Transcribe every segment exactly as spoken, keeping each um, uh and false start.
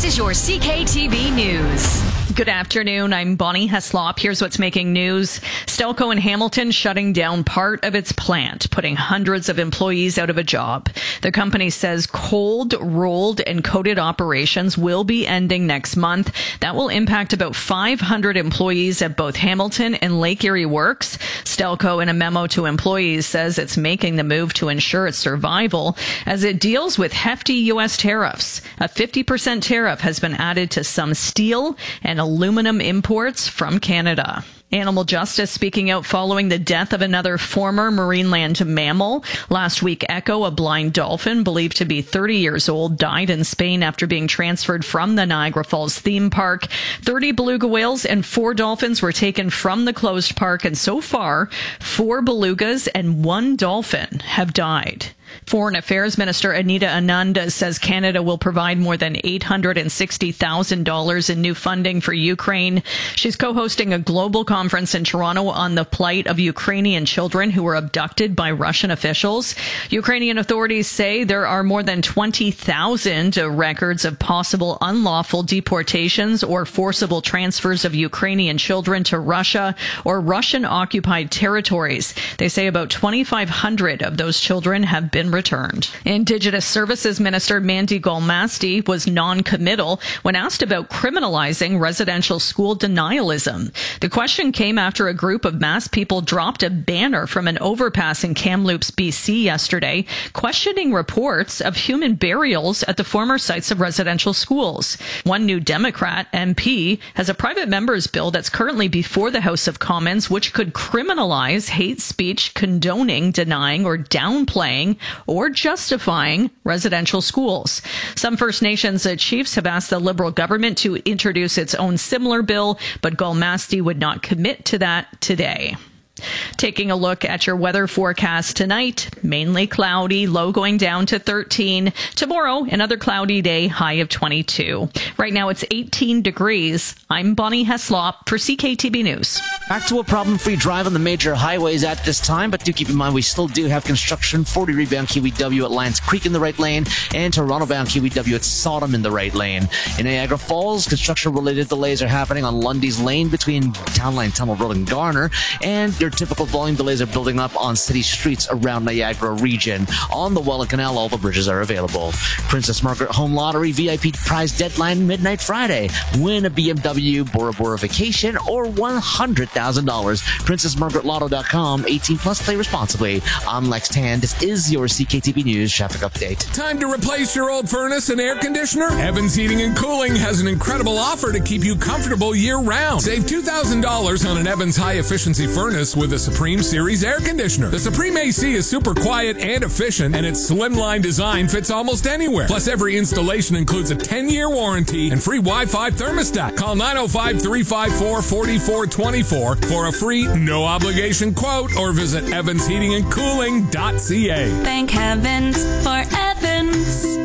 This is your C K T V News. Good afternoon. I'm Bonnie Heslop. Here's what's making news. Stelco in Hamilton shutting down part of its plant, putting hundreds of employees out of a job. The company says cold, rolled, and coated operations will be ending next month. That will impact about five hundred employees at both Hamilton and Lake Erie Works. Stelco, in a memo to employees, says it's making the move to ensure its survival as it deals with hefty U S tariffs. A fifty percent tariff has been added to some steel and aluminum imports from Canada. Animal Justice speaking out following the death of another former Marineland mammal. Last week, Echo, a blind dolphin believed to be thirty years old, died in Spain after being transferred from the Niagara Falls theme park. thirty beluga whales and four dolphins were taken from the closed park, and so far, four belugas and one dolphin have died. Foreign Affairs Minister Anita Anand says Canada will provide more than eight hundred sixty thousand dollars in new funding for Ukraine. She's co-hosting a global conference in Toronto on the plight of Ukrainian children who were abducted by Russian officials. Ukrainian authorities say there are more than twenty thousand records of possible unlawful deportations or forcible transfers of Ukrainian children to Russia or Russian-occupied territories. They say about twenty-five hundred of those children have been returned. Indigenous Services Minister Mandy Golmasti was non-committal when asked about criminalizing residential school denialism. The question came after a group of mass people dropped a banner from an overpass in Kamloops, B C yesterday, questioning reports of human burials at the former sites of residential schools. One New Democrat M P has a private member's bill that's currently before the House of Commons, which could criminalize hate speech condoning, denying, or downplaying or justifying residential schools. Some First Nations chiefs have asked the Liberal government to introduce its own similar bill, but Golmasti would not commit to that today. Taking a look at your weather forecast tonight, mainly cloudy, low going down to thirteen. Tomorrow, another cloudy day, high of twenty-two. Right now, it's eighteen degrees. I'm Bonnie Heslop for C K T V News. Back to a problem-free drive on the major highways at this time, but do keep in mind we still do have construction. forty bound Kiwi W at Lions Creek in the right lane, and Toronto-bound Kiwi W at Sodom in the right lane. In Niagara Falls, construction-related delays are happening on Lundy's Lane between Town Line Tunnel Road and Garner, and your typical volume delays are building up on city streets around Niagara region. On the Welland Canal, all the bridges are available. Princess Margaret Home Lottery V I P prize deadline midnight Friday. Win a B M W Bora Bora vacation or one hundred thousand dollars. princess margaret lotto dot com. eighteen plus, play responsibly. I'm Lex Tan. This is your C K T V News traffic update. Time to replace your old furnace and air conditioner? Evans Heating and Cooling has an incredible offer to keep you comfortable year-round. Save two thousand dollars on an Evans high-efficiency furnace with a Supreme Series air conditioner. The Supreme A C is super quiet and efficient, and its slimline design fits almost anywhere. Plus, every installation includes a ten-year warranty and free Wi-Fi thermostat. Call nine oh five, three five four, four four two four for a free, no-obligation quote, or visit evans heating and cooling dot c a. Thank heavens for Evans.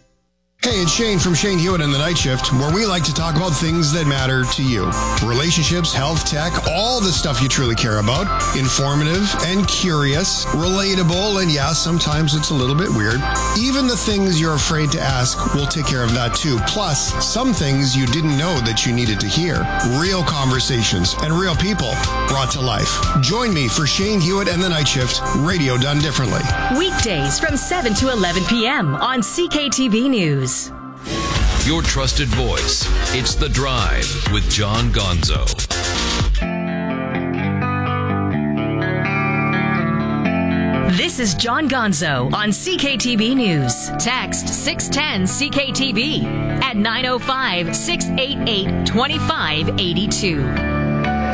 Hey, it's Shane from Shane Hewitt and the Night Shift, where we like to talk about things that matter to you. Relationships, health, tech, all the stuff you truly care about. Informative and curious, relatable, and yeah, sometimes it's a little bit weird. Even the things you're afraid to ask, we'll take care of that too. Plus, some things you didn't know that you needed to hear. Real conversations and real people brought to life. Join me for Shane Hewitt and the Night Shift, radio done differently. Weekdays from seven to eleven p.m. on C K T V News. Your trusted voice. It's The Drive with John Gonzo. This is John Gonzo on C K T V News. Text six ten C K T V at nine oh five, six eight eight, two five eight two.